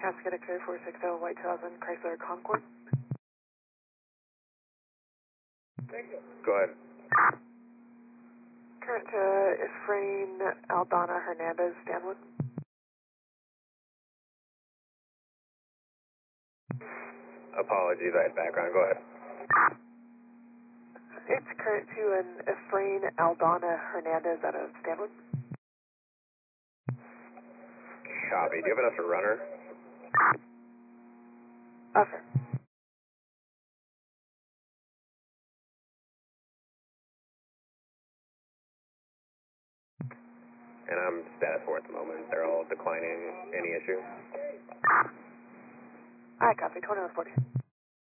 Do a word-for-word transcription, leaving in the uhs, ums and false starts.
Cascade X-ray four six zero, White two thousand, Chrysler Concord. Go ahead. Current to Efrain Aldana Hernandez, Stanwood. Apologies, I had background. Go ahead. It's current to an Efrain Aldana Hernandez out of Stanwood. Copy. Do you have enough to runner? Affirm. And I'm status four at the moment. They're all declining. Any issue? I copy, twenty-one forty.